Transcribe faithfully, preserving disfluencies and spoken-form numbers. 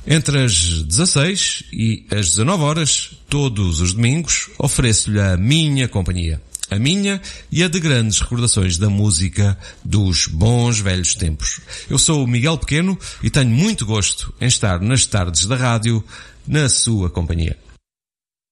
Entre as dezasseis e as dezanove horas, todos os domingos, ofereço-lhe a minha companhia. A minha e a de grandes recordações da música dos bons velhos tempos. Eu sou o Miguel Pequeno e tenho muito gosto em estar nas tardes da rádio na sua companhia.